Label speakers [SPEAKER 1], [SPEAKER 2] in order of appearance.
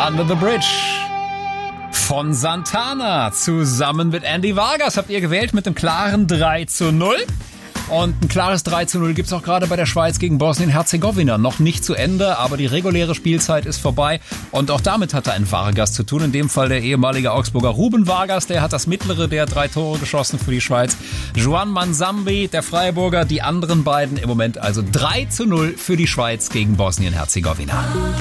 [SPEAKER 1] Under the Bridge von Santana zusammen mit Andy Vargas habt ihr gewählt mit einem klaren 3:0. Und ein klares 3:0 gibt's auch gerade bei der Schweiz gegen Bosnien-Herzegowina. Noch nicht zu Ende, aber die reguläre Spielzeit ist vorbei. Und auch damit hatte ein Vargas zu tun. In dem Fall der ehemalige Augsburger Ruben Vargas. Der hat das mittlere der 3 Tore geschossen für die Schweiz. Juan Manzambi, der Freiburger. Die anderen beiden im Moment also 3:0 für die Schweiz gegen Bosnien-Herzegowina.